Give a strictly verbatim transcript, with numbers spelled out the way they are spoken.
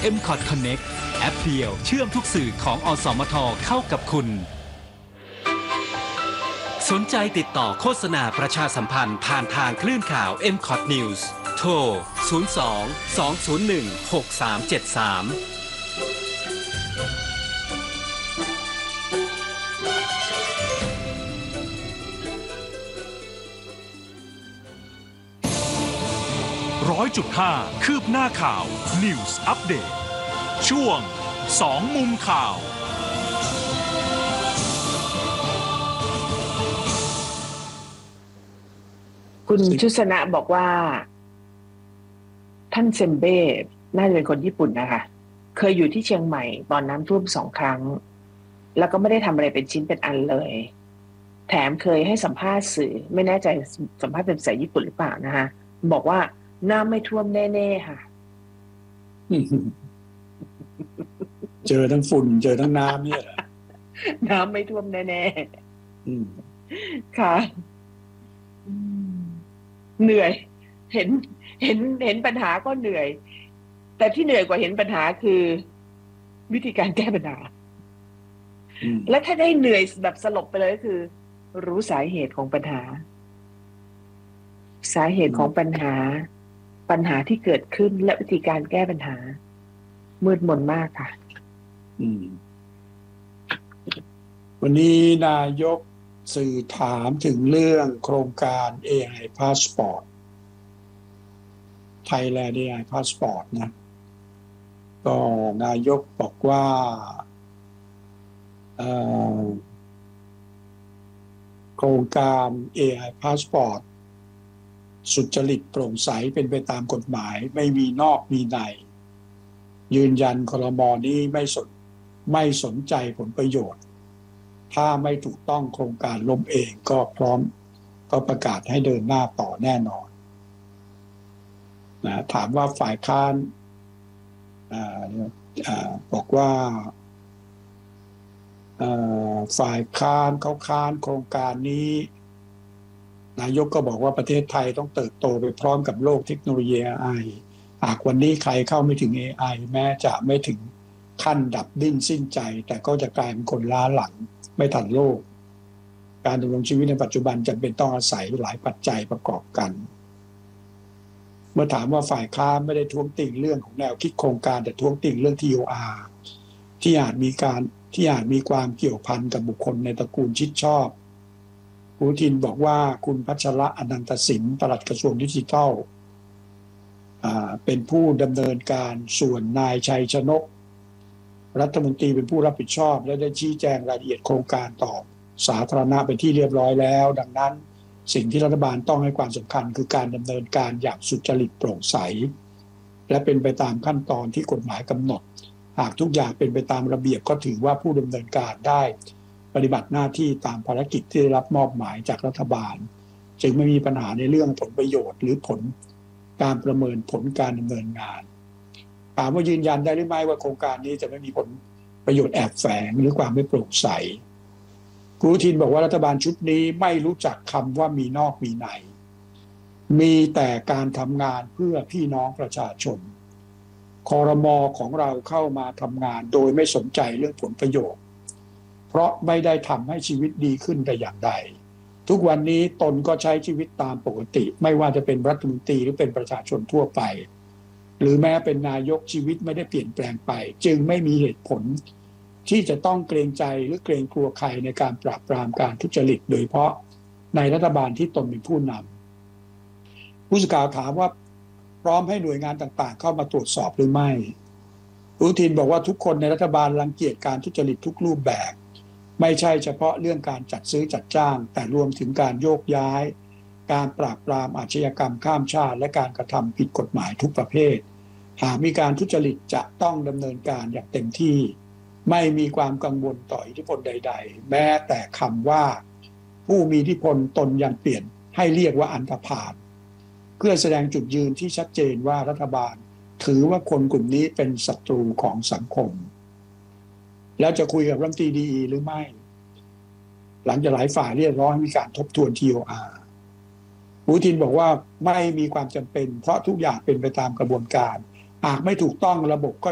เอ็ม คอท Connect แอปเดียวเชื่อมทุกสื่อของอสมทเข้ากับคุณสนใจติดต่อโฆษณาประชาสัมพันธ์ผ่านทางคลื่นข่าว เอ็ม คอท News โทร ศูนย์ สอง สอง ศูนย์ หนึ่ง หก สาม เจ็ด สามร้อยจุดห้าคืบหน้าข่าว News Update ช่วงสองมุมข่าวคุณชุสนะบอกว่าท่านเซมเบ้น่าจะเป็นคนญี่ปุ่นนะคะเคยอยู่ที่เชียงใหม่ตอนน้ำท่วมสองครั้งแล้วก็ไม่ได้ทำอะไรเป็นชิ้นเป็นอันเลยแถมเคยให้สัมภาษณ์สื่อไม่แน่ใจสัมภาษณ์เป็นภาษาญี่ปุ่นหรือเปล่านะคะบอกว่าน้ำไม่ท่วมแน่ๆค่ะเจอทั้งฝุ่นเจอทั้งน้ำเนี่ยน้ำไม่ท่วมแน่ๆค่ะเหนื่อยเห็นเห็นเห็นปัญหาก็เหนื่อยแต่ที่เหนื่อยกว่าเห็นปัญหาคือวิธีการแก้ปัญหาและถ้าได้เหนื่อยแบบสลบไปเลยก็คือรู้สาเหตุของปัญหาสาเหตุของปัญหาปัญหาที่เกิดขึ้นและวิธีการแก้ปัญหามืดมนมากค่ะวันนี้นายกสื่อถามถึงเรื่องโครงการ เอ ไอ Passport Thailand เอ ไอ Passport นะก็นายกบอกว่าโครงการ เอ ไอ Passport สุจริตโปร่งใสเป็นไปตามกฎหมายไม่มีนอกมีในยืนยันครม.นี้ไม่สนไม่สนใจผลประโยชน์ถ้าไม่ถูกต้องโครงการล้มเองก็พร้อมก็ประกาศให้เดินหน้าต่อแน่นอนนะถามว่าฝ่ายค้านบอกว่าฝ่ายค้านเขาค้านโครงการนี้นายกก็บอกว่าประเทศไทยต้องเติบโตไปพร้อมกับโลกเทคโนโลยี เอ ไอ หากวันนี้ใครเข้าไม่ถึง เอ ไอ แม้จะไม่ถึงขั้นดับดิ้นสิ้นใจแต่ก็จะกลายเป็นคนล้าหลังไม่ทันโลกการดำรงชีวิตในปัจจุบันจำเป็นต้องอาศัยหลายปัจจัยประกอบกันเมื่อถามว่าฝ่ายค้านไม่ได้ท้วงติ่งเรื่องของแนวคิดโครงการแต่ท้วงติ่งเรื่อง ที โอ อาร์ ที่อาจมีการที่อาจมีความเกี่ยวพันกับบุคคลในตระกูลชิดชอบผู้ทินบอกว่าคุณพัชระอนันตสินปลัดกระทรวงดิจิทัลเป็นผู้ดำเนินการส่วนนายชัยชนกรัฐมนตรีเป็นผู้รับผิดชอบและได้ชี้แจงรายละเอียดโครงการต่อสาธารณะเป็นที่เรียบร้อยแล้วดังนั้นสิ่งที่รัฐบาลต้องให้ความสำคัญคือการดำเนินการอย่างสุจริตโปร่งใสและเป็นไปตามขั้นตอนที่กฎหมายกำหนดหากทุกอย่างเป็นไปตามระเบียบก็ถือว่าผู้ดำเนินการได้ปฏิบัติหน้าที่ตามภารกิจที่ได้รับมอบหมายจากรัฐบาลจึงไม่มีปัญหาในเรื่องผลประโยชน์หรือผลการประเมินผลการดำเนินงานถามว่ายืนยันได้หรือไม่ว่าโครงการนี้จะไม่มีผลประโยชน์แอบแฝงหรือความไม่โปร่งใสคุณอนุทินบอกว่ารัฐบาลชุดนี้ไม่รู้จักคำว่ามีนอกมีในมีแต่การทำงานเพื่อพี่น้องประชาชนครม.ของเราเข้ามาทำงานโดยไม่สนใจเรื่องผลประโยชน์เพราะไม่ได้ทำให้ชีวิตดีขึ้นแต่อย่างใดทุกวันนี้ตนก็ใช้ชีวิตตามปกติไม่ว่าจะเป็นรัฐมนตรีหรือเป็นประชาชนทั่วไปหรือแม้เป็นนายกชีวิตไม่ได้เปลี่ยนแปลงไปจึงไม่มีเหตุผลที่จะต้องเกรงใจหรือเกรงกลัวใครในการปราบปรามการทุจริตโดยเฉพาะในรัฐบาลที่ตนเป็นผู้นำผู้สื่อข่าวถามว่าพร้อมให้หน่วยงานต่างๆเข้ามาตรวจสอบหรือไม่อนุทินบอกว่าทุกคนในรัฐบาลรังเกียจการทุจริตทุกรูปแบบไม่ใช่เฉพาะเรื่องการจัดซื้อจัดจ้างแต่รวมถึงการโยกย้ายการปราบปรามอาชญากรรมข้ามชาติและการกระทำผิดกฎหมายทุกประเภทหากมีการทุจริตจะต้องดำเนินการอย่างเต็มที่ไม่มีความกังวลต่ออิทธิพลใดๆแม้แต่คำว่าผู้มีอิทธิพลตนยังเปลี่ยนให้เรียกว่าอันธพาลเพื่อแสดงจุดยืนที่ชัดเจนว่ารัฐบาลถือว่าคนกลุ่มนี้เป็นศัตรูของสังคมแล้วจะคุยกับรัฐมนตรีดีหรือไม่หลังจากหลายฝ่ายเรียกร้องให้มีการทบทวน ที โอ อาร์ อนุทินบอกว่าไม่มีความจำเป็นเพราะทุกอย่างเป็นไปตามกระบวนการหากไม่ถูกต้องระบบก็